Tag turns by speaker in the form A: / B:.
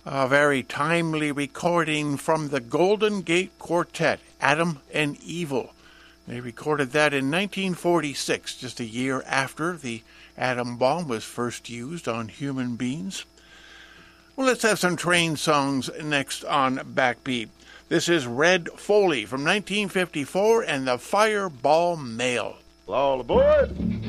A: A very timely recording from the Golden Gate Quartet, Adam and Evil. They recorded that in 1946, just a year after the atom bomb was first used on human beings. Well, let's have some train songs next on Backbeat. This is Red Foley from 1954 and the Fireball Mail.
B: All aboard!